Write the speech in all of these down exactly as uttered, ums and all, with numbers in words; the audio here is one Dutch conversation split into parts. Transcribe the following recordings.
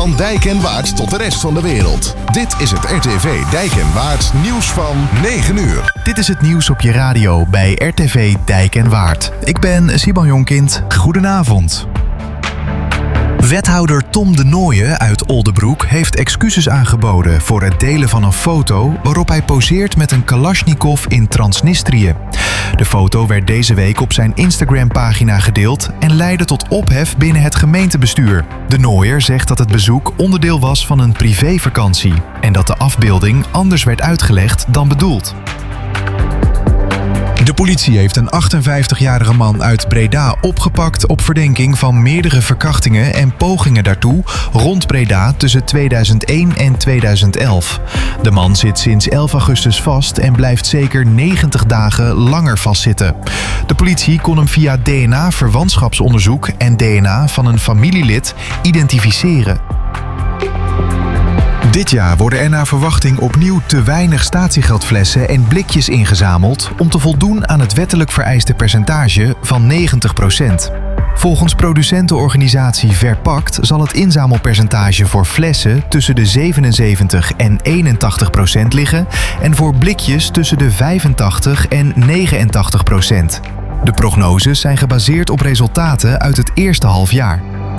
Van Dijk en Waard tot de rest van de wereld. Dit is het R T V Dijk en Waard nieuws van negen uur. Dit is het nieuws op je radio bij R T V Dijk en Waard. Ik ben Simon Jonkind. Goedenavond. Wethouder Tom de Nooijen uit Oldebroek heeft excuses aangeboden voor het delen van een foto waarop hij poseert met een Kalashnikov in Transnistrië. De foto werd deze week op zijn Instagram-pagina gedeeld en leidde tot ophef binnen het gemeentebestuur. De Nooijer zegt dat het bezoek onderdeel was van een privévakantie en dat de afbeelding anders werd uitgelegd dan bedoeld. De politie heeft een achtenvijftigjarige man uit Breda opgepakt op verdenking van meerdere verkrachtingen en pogingen daartoe rond Breda tussen tweeduizend één en tweeduizend elf. De man zit sinds elf augustus vast en blijft zeker negentig dagen langer vastzitten. De politie kon hem via D N A-verwantschapsonderzoek en D N A van een familielid identificeren. Dit jaar worden er naar verwachting opnieuw te weinig statiegeldflessen en blikjes ingezameld om te voldoen aan het wettelijk vereiste percentage van negentig procent. Volgens producentenorganisatie Verpakt zal het inzamelpercentage voor flessen tussen de zevenenzeventig en eenentachtig procent liggen en voor blikjes tussen de vijfentachtig en negenentachtig procent. De prognoses zijn gebaseerd op resultaten uit het eerste halfjaar.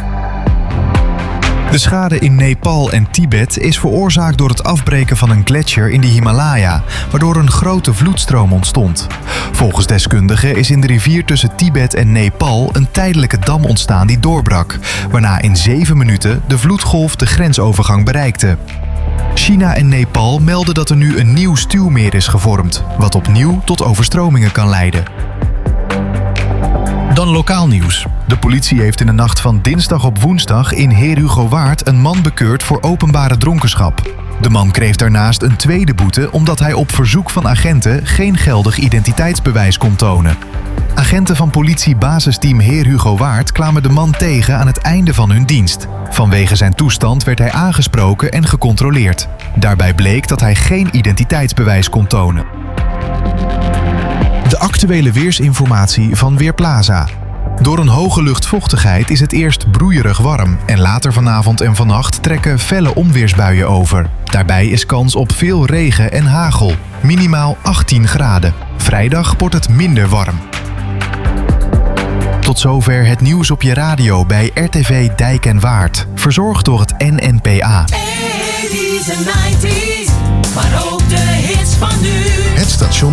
De schade in Nepal en Tibet is veroorzaakt door het afbreken van een gletsjer in de Himalaya, waardoor een grote vloedstroom ontstond. Volgens deskundigen is in de rivier tussen Tibet en Nepal een tijdelijke dam ontstaan die doorbrak, waarna in zeven minuten de vloedgolf de grensovergang bereikte. China en Nepal melden dat er nu een nieuw stuwmeer is gevormd, wat opnieuw tot overstromingen kan leiden. Dan lokaal nieuws. De politie heeft in de nacht van dinsdag op woensdag in Heerhugowaard een man bekeurd voor openbare dronkenschap. De man kreeg daarnaast een tweede boete omdat hij op verzoek van agenten geen geldig identiteitsbewijs kon tonen. Agenten van politiebasisteam Heerhugowaard kwamen de man tegen aan het einde van hun dienst. Vanwege zijn toestand werd hij aangesproken en gecontroleerd. Daarbij bleek dat hij geen identiteitsbewijs kon tonen. De actuele weersinformatie van Weerplaza. Door een hoge luchtvochtigheid is het eerst broeierig warm en later vanavond en vannacht trekken felle onweersbuien over. Daarbij is kans op veel regen en hagel, minimaal achttien graden. Vrijdag wordt het minder warm. Tot zover het nieuws op je radio bij R T V Dijk en Waard, verzorgd door het N N P A. eighties en nineties, maar ook de hits van nu. Het station